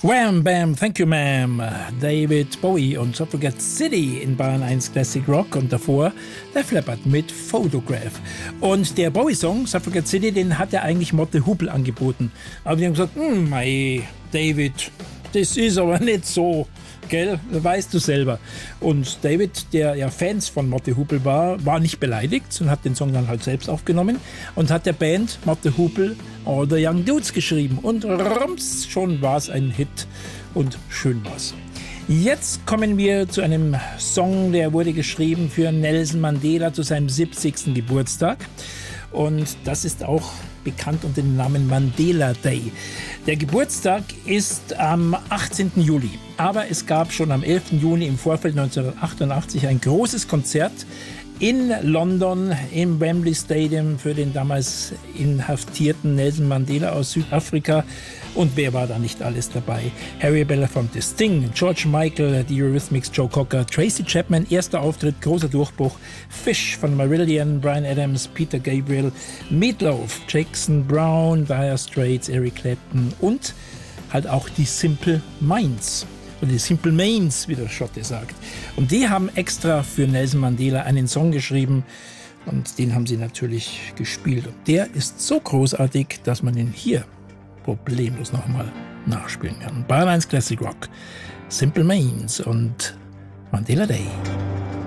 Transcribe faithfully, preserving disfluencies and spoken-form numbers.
Wham, bam, thank you, ma'am. David Bowie und Suffragette City in Bayern eins Classic Rock und davor der Flappert mit Photograph. Und der Bowie-Song, Suffragette City, den hat er eigentlich Motte Hupel angeboten. Aber die haben gesagt, hm, mei, David, das ist aber nicht so, gell, weißt du selber. Und David, der ja Fans von Motte Hupel war, war nicht beleidigt und hat den Song dann halt selbst aufgenommen und hat der Band Motte Hupel All the Young Dudes geschrieben. Und rums, schon war es ein Hit und schön war's. Jetzt kommen wir zu einem Song, der wurde geschrieben für Nelson Mandela zu seinem siebzigsten Geburtstag. Und das ist auch bekannt unter dem Namen Mandela Day. Der Geburtstag ist am achtzehnten Juli. Aber es gab schon am elften Juni im Vorfeld neunzehnhundertachtundachtzig ein großes Konzert in London im Wembley Stadium für den damals inhaftierten Nelson Mandela aus Südafrika. Und wer war da nicht alles dabei? Harry Belafonte, Sting, George Michael, die Eurythmics, Joe Cocker, Tracy Chapman, erster Auftritt, großer Durchbruch, Fish von Marillion, Bryan Adams, Peter Gabriel, Meatloaf, Jackson Browne, Dire Straits, Eric Clapton und halt auch die Simple Minds. Oder die Simple Minds, wie der Schotte sagt. Und die haben extra für Nelson Mandela einen Song geschrieben und den haben sie natürlich gespielt. Und der ist so großartig, dass man ihn hier problemlos nochmal nachspielen kann. Bayern eins Classic Rock, Simple Minds und Mandela Day.